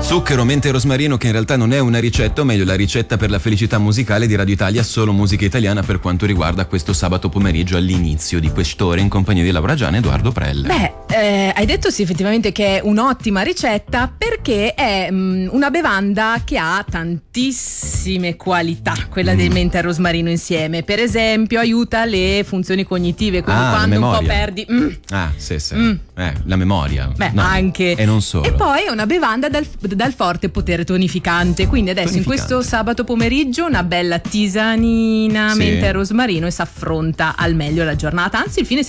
Zucchero, mente e rosmarino, che in realtà non è una ricetta, o meglio la ricetta per la felicità musicale di Radio Italia, solo musica italiana, per quanto riguarda questo sabato pomeriggio all'inizio di quest'ora in compagnia di Laura Gianni e Edoardo Prelle. Beh, hai detto sì effettivamente che è un'ottima ricetta, perché è una bevanda che ha tantissime qualità, quella del mente e rosmarino insieme. Per esempio aiuta le funzioni cognitive, quindi quando un po' perdi la memoria. Beh, no, anche. E non solo. E poi è una bevanda dal forte potere tonificante, quindi adesso in questo sabato pomeriggio una bella tisanina, mente e rosmarino, e si affronta al meglio la giornata, anzi il fine